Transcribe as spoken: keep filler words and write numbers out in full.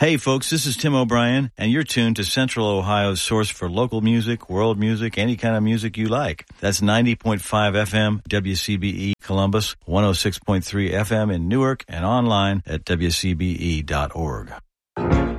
Hey folks, this is Tim O'Brien, and you're tuned to Central Ohio's source for local music, world music, any kind of music you like. That's ninety point five F M, W C B E Columbus, one oh six point three F M in Newark, and online at W C B E dot org.